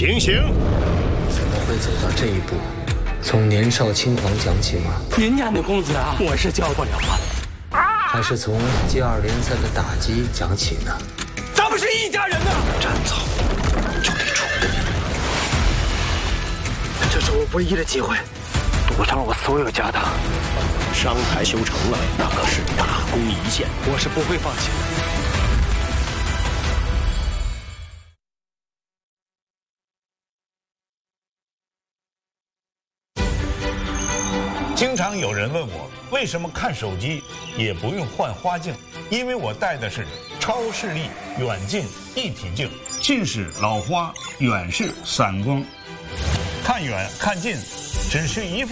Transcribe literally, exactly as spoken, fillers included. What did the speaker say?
行刑！ 怎么会走到这一步？从年少轻狂讲起吗？ 您家那公子啊，我是教不了啊。 还是从接二连三的打击讲起呢？ 咱们是一家人呐！ 站早就得出，这是我唯一的机会，赌上我所有家当。 商台修成了，那可是大功一件， 我是不会放弃的。 经常有人问我，为什么看手机也不用换花镜？因为我戴的是超视力远近一体镜，近视老花，远视散光，看远看近，只需一副。